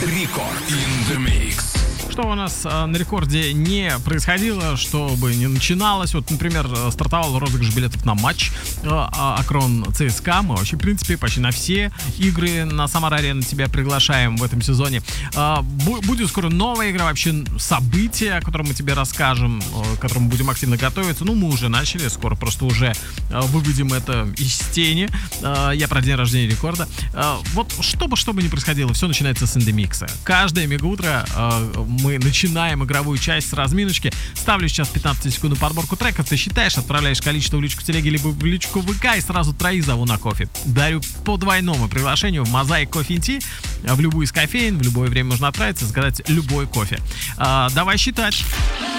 Рекорд in the Mix. Что у нас на рекорде не происходило, что бы не начиналось. Вот, например, стартовал розыгрыш билетов на матч Акрон ЦСКА. Мы вообще, в принципе, почти на все игры на Самара-Арена тебя приглашаем в этом сезоне. Будет скоро новая игра, вообще событие, о котором мы тебе расскажем, к которому будем активно готовиться. Ну, мы уже начали, скоро просто уже выведем это из тени. Я про день рождения рекорда. Вот что бы ни происходило, все начинается с индемикса. Каждое мегаутро мы начинаем игровую часть с разминочки. Ставлю сейчас 15-секундную подборку треков. Ты считаешь, отправляешь количество в личку телеги либо в личку ВК, и сразу троих зову на кофе. Дарю по двойному приглашению в Mosaic Coffee &Tea. В любую из кофеин, в любое время можно отправиться, заказать любой кофе. Давай считать.